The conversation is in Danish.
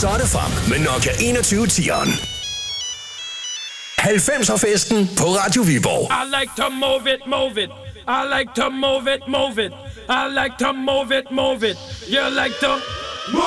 Så er det frem med Nokia 2110'eren. 90'er-festen på Radio Viborg. I like to move it, move it. I like to move it, move it. I like to move it, move it. You like to